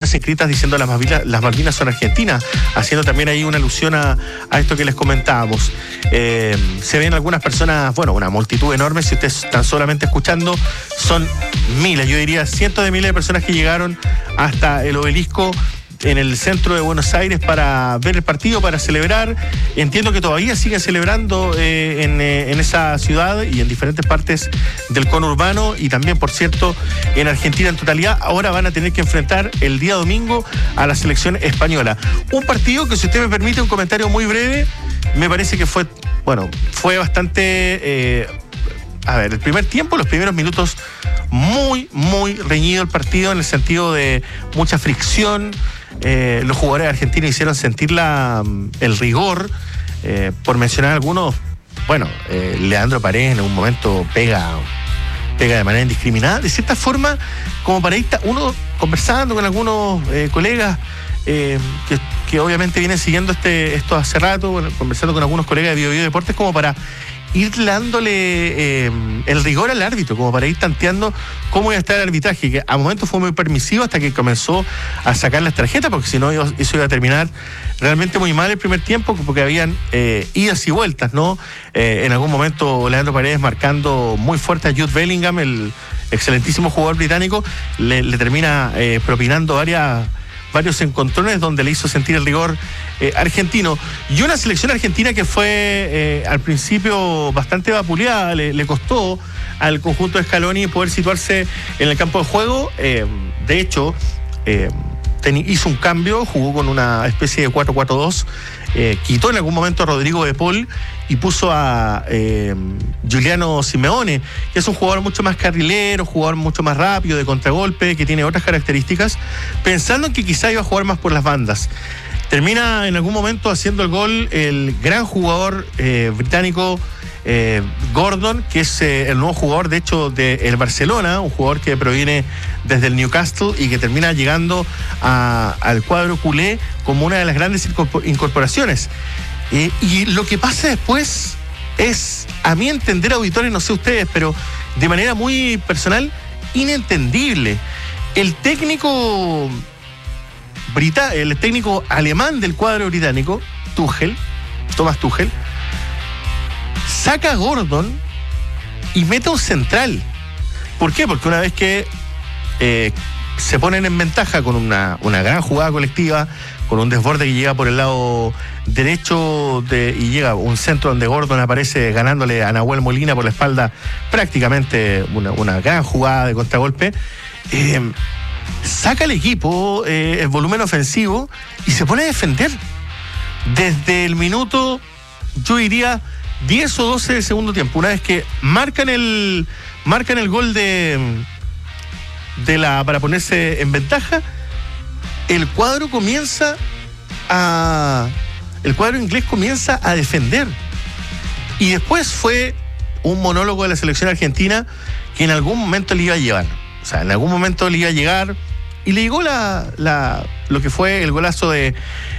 personas escritas diciendo las Malvinas son argentinas, haciendo también ahí una alusión a esto que les comentábamos. Se ven algunas personas, bueno, una multitud enorme, si ustedes están solamente escuchando, son miles, yo diría cientos de miles de personas que llegaron hasta el obelisco en el centro de Buenos Aires para ver el partido, para celebrar. Entiendo que todavía siguen celebrando en esa ciudad y en diferentes partes del conurbano, y también, por cierto, en Argentina en totalidad. Ahora van a tener que enfrentar el día domingo a la selección española. Un partido que, si usted me permite un comentario muy breve, me parece que fue bastante... el primer tiempo, los primeros minutos, muy, muy reñido el partido, en el sentido de mucha fricción. Los jugadores argentinos hicieron sentir el rigor. Por mencionar algunos, Leandro Paredes en un momento pega de manera indiscriminada, de cierta forma, como para ir uno conversando con algunos colegas que obviamente vienen siguiendo esto hace rato, conversando con algunos colegas de Bio Deportes, como para ir dándole el rigor al árbitro, como para ir tanteando cómo iba a estar el arbitraje, que a momentos fue muy permisivo hasta que comenzó a sacar las tarjetas, porque si no eso iba a terminar realmente muy mal el primer tiempo, porque habían idas y vueltas, ¿no? En algún momento Leandro Paredes, marcando muy fuerte a Jude Bellingham, el excelentísimo jugador británico, le termina propinando varios encontrones donde le hizo sentir el rigor argentino. Y una selección argentina que fue al principio bastante vapuleada, le costó al conjunto de Scaloni poder situarse en el campo de juego. De hecho, hizo un cambio, jugó con una especie de 4-4-2, quitó en algún momento a Rodrigo de Paul y puso a Giuliano Simeone, que es un jugador mucho más carrilero, jugador mucho más rápido, de contragolpe, que tiene otras características, pensando en que quizá iba a jugar más por las bandas. Termina en algún momento haciendo el gol el gran jugador británico Gordon, que es el nuevo jugador, de hecho, del Barcelona, un jugador que proviene desde el Newcastle y que termina llegando al cuadro culé como una de las grandes incorporaciones. Y lo que pasa después es, a mi entender, auditores, no sé ustedes, pero de manera muy personal, inentendible. El técnico alemán del cuadro británico, Thomas Tuchel, saca a Gordon y mete a un central. ¿Por qué? Porque una vez que se ponen en ventaja con una gran jugada colectiva, con un desborde que llega por el lado derecho y llega un centro donde Gordon aparece ganándole a Nahuel Molina por la espalda, prácticamente una gran jugada de contragolpe, saca al equipo el volumen ofensivo y se pone a defender desde el minuto, yo diría, 10 o 12 del segundo tiempo. Una vez que marcan el gol para ponerse en ventaja, el cuadro inglés comienza a defender. Y después fue un monólogo de la selección argentina que en algún momento le iba a llevar. O sea, en algún momento le iba a llegar, y le llegó lo que fue el golazo de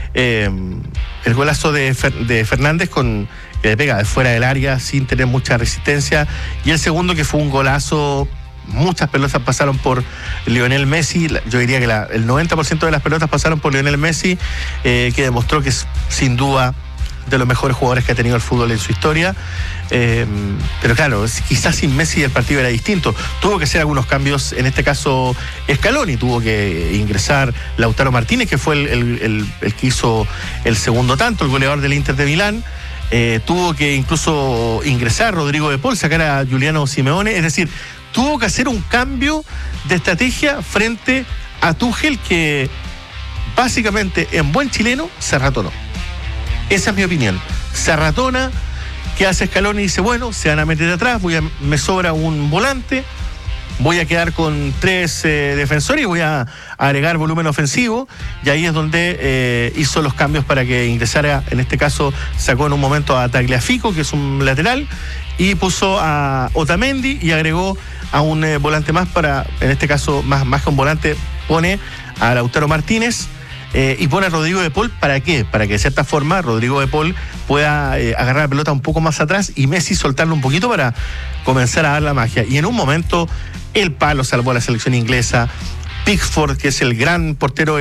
Fernández, que le pega de fuera del área sin tener mucha resistencia, y el segundo, que fue un golazo. Muchas pelotas pasaron por Lionel Messi. Yo diría que el 90% de las pelotas pasaron por Lionel Messi, que demostró que es sin duda de los mejores jugadores que ha tenido el fútbol en su historia. Pero claro, quizás sin Messi el partido era distinto. Tuvo que hacer algunos cambios, en este caso Scaloni. Tuvo que ingresar Lautaro Martínez, que fue el que hizo el segundo tanto, el goleador del Inter de Milán. Tuvo que incluso ingresar Rodrigo de Paul, sacar a Giuliano Simeone. Es decir, tuvo que hacer un cambio de estrategia frente a Tuchel, que básicamente, en buen chileno, se ratonó. Esa es mi opinión. Se ratona. ¿Qué hace Scaloni? Dice, bueno, se van a meter atrás, me sobra un volante, voy a quedar con 3 defensores y voy a agregar volumen ofensivo. Y ahí es donde hizo los cambios para que ingresara. En este caso, sacó en un momento a Tagliafico, que es un lateral, y puso a Otamendi y agregó a un volante más en este caso, más que un volante, pone a Lautaro Martínez. Y pone a Rodrigo de Paul. ¿Para qué? Para que de cierta forma Rodrigo de Paul pueda agarrar la pelota un poco más atrás y Messi soltarlo un poquito para comenzar a dar la magia. Y en un momento el palo salvó a la selección inglesa. Pickford, que es el gran portero